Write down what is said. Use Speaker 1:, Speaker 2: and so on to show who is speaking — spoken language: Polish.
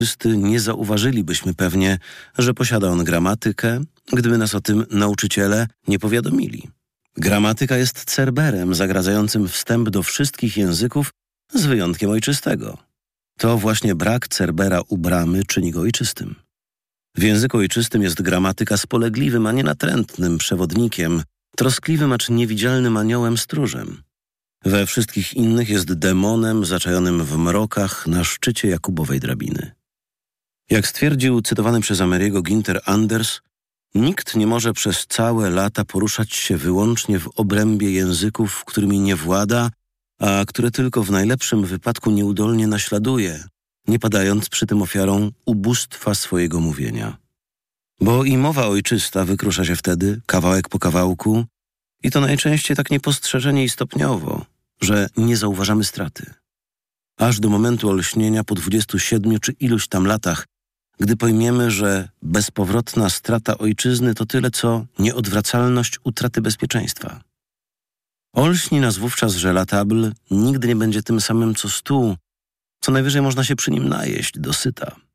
Speaker 1: ojczysty, nie zauważylibyśmy pewnie, że posiada on gramatykę, gdyby nas o tym nauczyciele nie powiadomili. Gramatyka jest cerberem zagradzającym wstęp do wszystkich języków z wyjątkiem ojczystego. To właśnie brak cerbera u bramy czyni go ojczystym. W języku ojczystym jest gramatyka spolegliwym, a nie natrętnym przewodnikiem, troskliwym, acz niewidzialnym aniołem stróżem. We wszystkich innych jest demonem zaczajonym w mrokach na szczycie Jakubowej drabiny. Jak stwierdził cytowany przez Ameriego Günther Anders, nikt nie może przez całe lata poruszać się wyłącznie w obrębie języków, którymi nie włada, a które tylko w najlepszym wypadku nieudolnie naśladuje, nie padając przy tym ofiarą ubóstwa swojego mówienia. Bo i mowa ojczysta wykrusza się wtedy, kawałek po kawałku, i to najczęściej tak niepostrzeżenie i stopniowo, że nie zauważamy straty. Aż do momentu olśnienia po 27 czy iluś tam latach, gdy pojmiemy, że bezpowrotna strata ojczyzny to tyle, co nieodwracalność utraty bezpieczeństwa. Olśni nas wówczas, że latabl nigdy nie będzie tym samym co stół, co najwyżej można się przy nim najeść dosyta.